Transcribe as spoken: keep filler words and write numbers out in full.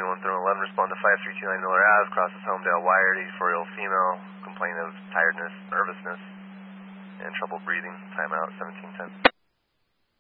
one thermal eleven, respond to five three two nine Miller Ave, crosses Homedale Wired, eighty-four year old female, complaining of tiredness, nervousness, and trouble breathing. Timeout, seventeen ten.